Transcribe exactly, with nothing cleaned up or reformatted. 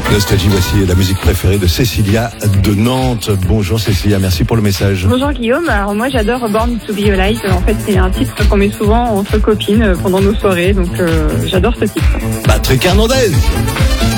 Nostalgie, voici la musique préférée de Cécilia de Nantes. Bonjour Cécilia, merci pour le message. Bonjour Guillaume, alors moi j'adore Born to Be Alive. En fait c'est un titre qu'on met souvent entre copines pendant nos soirées, donc euh, j'adore ce titre. Patrick Hernandez.